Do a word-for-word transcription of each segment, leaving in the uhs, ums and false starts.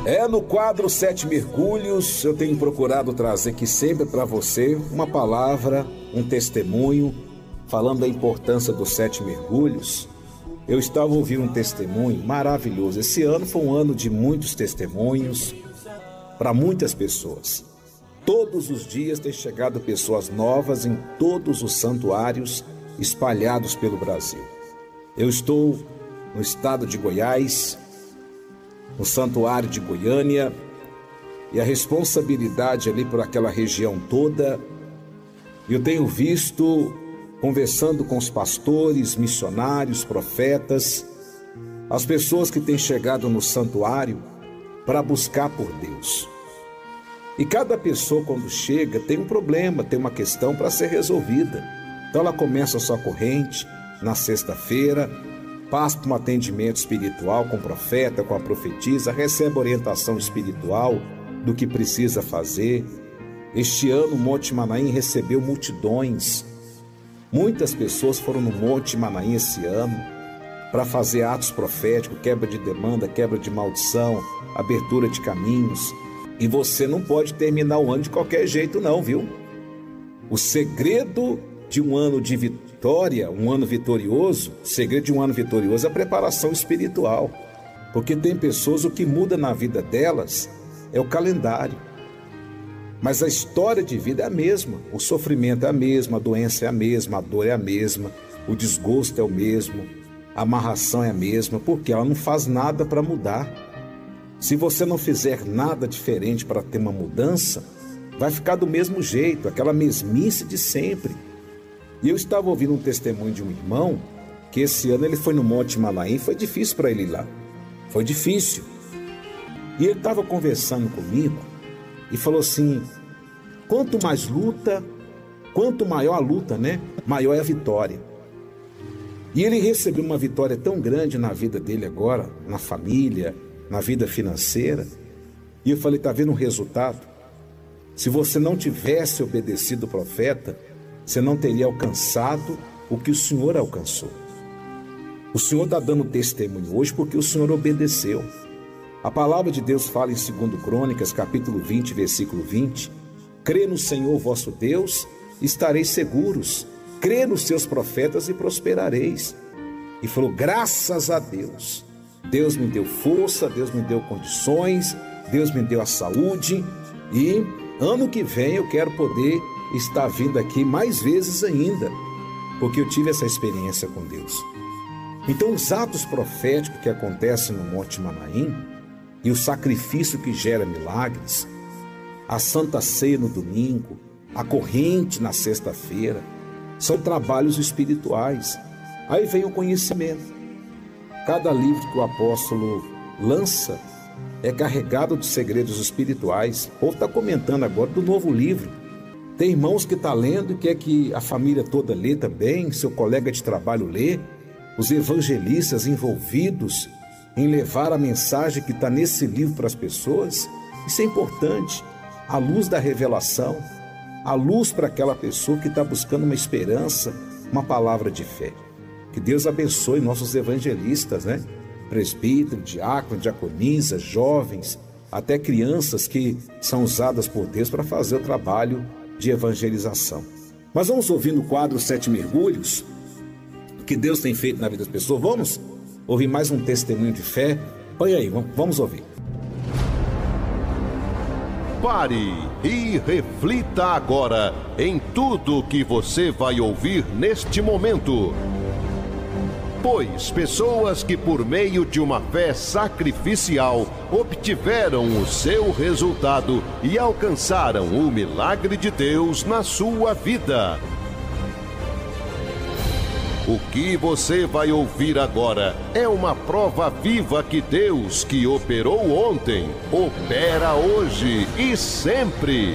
É, no quadro Sete Mergulhos, eu tenho procurado trazer aqui sempre para você uma palavra, um testemunho, falando da importância dos sete mergulhos. Eu estava ouvindo um testemunho maravilhoso. Esse ano foi um ano de muitos testemunhos para muitas pessoas. Todos os dias tem chegado pessoas novas em todos os santuários espalhados pelo Brasil. Eu estou no estado de Goiás, no santuário de Goiânia, e a responsabilidade ali por aquela região toda. Eu tenho visto, conversando com os pastores, missionários, profetas, as pessoas que têm chegado no santuário para buscar por Deus. E cada pessoa, quando chega, tem um problema, tem uma questão para ser resolvida. Então ela começa a sua corrente na sexta-feira, passa por um atendimento espiritual com o profeta, com a profetisa, recebe orientação espiritual do que precisa fazer. Este ano o Monte Manaim recebeu multidões. Muitas pessoas foram no Monte Manaim esse ano para fazer atos proféticos, quebra de demanda, quebra de maldição, abertura de caminhos. E você não pode terminar o ano de qualquer jeito não, viu? O segredo de um ano de vitória, um ano vitorioso, o segredo de um ano vitorioso é a preparação espiritual. Porque tem pessoas, o que muda na vida delas é o calendário. Mas a história de vida é a mesma, o sofrimento é a mesma, a doença é a mesma, a dor é a mesma, o desgosto é o mesmo, a amarração é a mesma, porque ela não faz nada para mudar. Se você não fizer nada diferente para ter uma mudança, vai ficar do mesmo jeito, aquela mesmice de sempre. E eu estava ouvindo um testemunho de um irmão, que esse ano ele foi no Monte Manaim, foi difícil para ele ir lá, foi difícil. E ele estava conversando comigo e falou assim, quanto mais luta, quanto maior a luta, né? Maior é a vitória. E ele recebeu uma vitória tão grande na vida dele agora, na família, na vida financeira. E eu falei, tá vendo o resultado? Se você não tivesse obedecido o profeta, você não teria alcançado o que o Senhor alcançou. O Senhor está dando testemunho hoje porque o Senhor obedeceu. A palavra de Deus fala em Segunda Crônicas, capítulo vinte, versículo vinte, crê no Senhor vosso Deus, estareis seguros, crê nos seus profetas e prosperareis. E falou, graças a Deus, Deus me deu força, Deus me deu condições, Deus me deu a saúde, e ano que vem eu quero poder estar vindo aqui mais vezes ainda, porque eu tive essa experiência com Deus. Então os atos proféticos que acontecem no Monte Manaim, e o sacrifício que gera milagres, a Santa Ceia no domingo, a corrente na sexta-feira, são trabalhos espirituais. Aí vem o conhecimento. Cada livro que o apóstolo lança é carregado de segredos espirituais. O povo está comentando agora do novo livro. Tem irmãos que estão lendo e quer que a família toda lê também, seu colega de trabalho lê, os evangelistas envolvidos em levar a mensagem que está nesse livro para as pessoas. Isso é importante. A luz da revelação, a luz para aquela pessoa que está buscando uma esperança, uma palavra de fé. Que Deus abençoe nossos evangelistas, né? Presbítero, diácono, diaconisa, jovens, até crianças que são usadas por Deus para fazer o trabalho de evangelização. Mas vamos ouvir no quadro Sete Mergulhos, o que Deus tem feito na vida das pessoas. Vamos ouvir mais um testemunho de fé? Põe aí, vamos ouvir. Pare e reflita agora em tudo que você vai ouvir neste momento. Pois pessoas que por meio de uma fé sacrificial obtiveram o seu resultado e alcançaram o milagre de Deus na sua vida. O que você vai ouvir agora é uma prova viva que Deus, que operou ontem, opera hoje e sempre.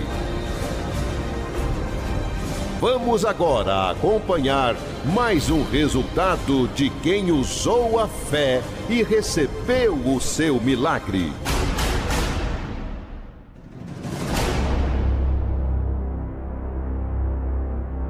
Vamos agora acompanhar mais um resultado de quem usou a fé e recebeu o seu milagre.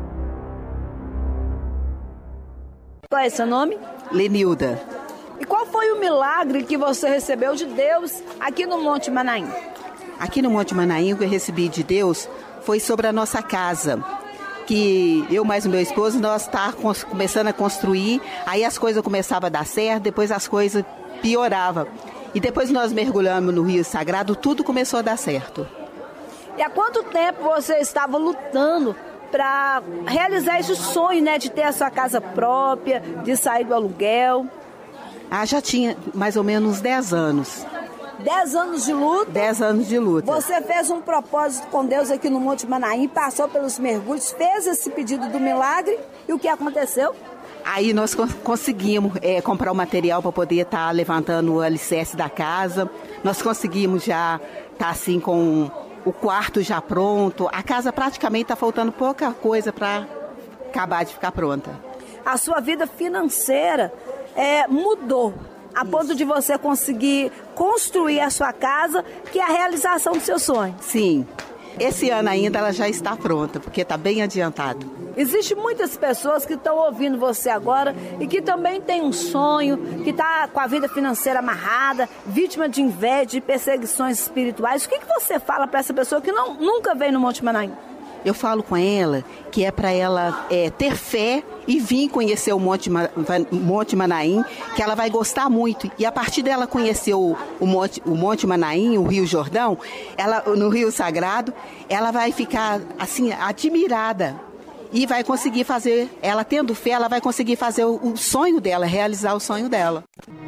Qual é seu nome? Lenilda. E qual foi foi o milagre que você recebeu de Deus aqui no Monte Manaim? Aqui no Monte Manaim, o que eu recebi de Deus foi sobre a nossa casa, que eu mais o meu esposo, nós estávamos começando a construir, aí as coisas começavam a dar certo, depois as coisas pioravam. E depois nós mergulhamos no Rio Sagrado, tudo começou a dar certo. E há quanto tempo você estava lutando para realizar esse sonho, né, de ter a sua casa própria, de sair do aluguel? Ah, já tinha mais ou menos dez anos. Dez anos de luta? Dez anos de luta. Você fez um propósito com Deus aqui no Monte Manaim, passou pelos mergulhos, fez esse pedido do milagre, e o que aconteceu? Aí nós conseguimos é, comprar o material para poder estar tá levantando o alicerce da casa. Nós conseguimos já estar tá, assim com o quarto já pronto. A casa praticamente está faltando pouca coisa para acabar de ficar pronta. A sua vida financeira é, mudou a Isso. ponto de você conseguir construir a sua casa, que é a realização do seu sonho. Sim. Esse ano ainda ela já está pronta, porque está bem adiantado. Existem muitas pessoas que estão ouvindo você agora e que também têm um sonho, que está com a vida financeira amarrada, vítima de inveja, de perseguições espirituais. O que, que você fala para essa pessoa que não, nunca veio no Monte Manaim? Eu falo com ela que é para ela é, ter fé e vir conhecer o Monte, Monte Manaim, que ela vai gostar muito. E a partir dela conhecer o, o, Monte, o Monte Manaim, o Rio Jordão, ela, no Rio Sagrado, ela vai ficar assim admirada e vai conseguir fazer, ela tendo fé, ela vai conseguir fazer o, o sonho dela, realizar o sonho dela.